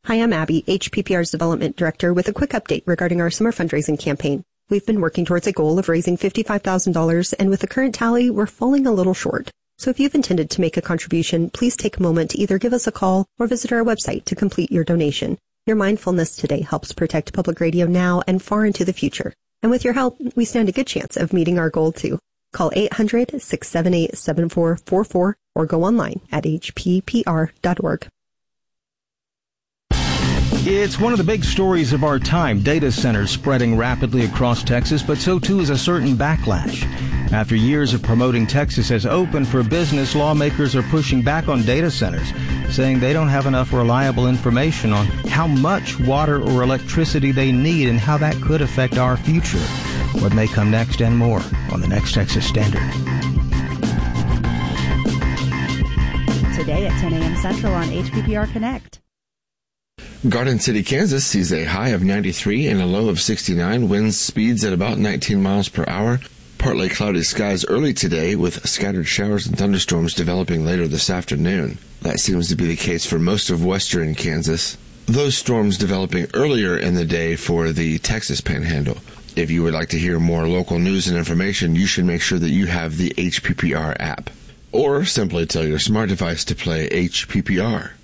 Hi, I'm Abby, HPPR's Development Director, with a quick update regarding our summer fundraising campaign. We've been working towards a goal of raising $55,000, and with the current tally, we're falling a little short. So if you've intended to make a contribution, please take a moment to either give us a call or visit our website to complete your donation. Your mindfulness today helps protect public radio now and far into the future. And with your help, we stand a good chance of meeting our goal too. Call 800-678-7444 or go online at hppr.org. It's one of the big stories of our time, data centers spreading rapidly across Texas, but so too is a certain backlash. After years of promoting Texas as open for business, lawmakers are pushing back on data centers, saying they don't have enough reliable information on how much water or electricity they need and how that could affect our future. What may come next and more on the Next Texas Standard. Today at 10 a.m. Central on HPPR Connect. Garden City, Kansas sees a high of 93 and a low of 69, winds speeds at about 19 miles per hour. Partly cloudy skies early today with scattered showers and thunderstorms developing later this afternoon. That seems to be the case for most of western Kansas. Those storms developing earlier in the day for the Texas Panhandle. If you would like to hear more local news and information, you should make sure that you have the HPPR app. Or simply tell your smart device to play HPPR.